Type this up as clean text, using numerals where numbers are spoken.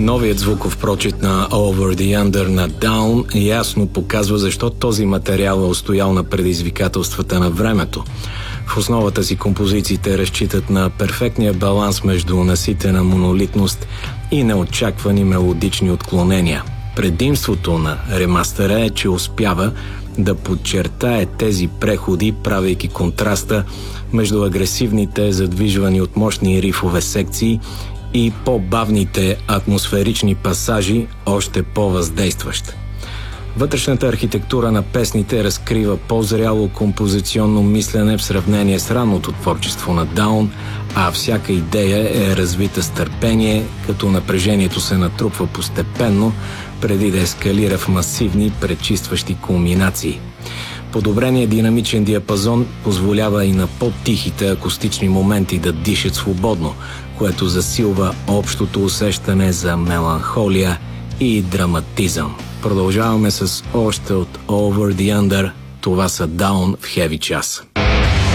Новият звуков прочит на Over the Under на Down ясно показва защо този материал е устоял на предизвикателствата на времето. В основата си композициите разчитат на перфектния баланс между наситена монолитност и неочаквани мелодични отклонения. Предимството на ремастера е, че успява да подчертае тези преходи, правейки контраста между агресивните, задвижвани от мощни рифове секции и по-бавните атмосферични пасажи още по-въздействащ. Вътрешната архитектура на песните разкрива по-зряло композиционно мислене в сравнение с ранното творчество на Даун, а всяка идея е развита с търпение, като напрежението се натрупва постепенно, преди да ескалира в масивни, предчистващи кулминации. Подобреният динамичен диапазон позволява и на по-тихите акустични моменти да дишат свободно, което засилва общото усещане за меланхолия и драматизъм. Продължаваме с още от Over the Under. Това са Down в Heavy Час.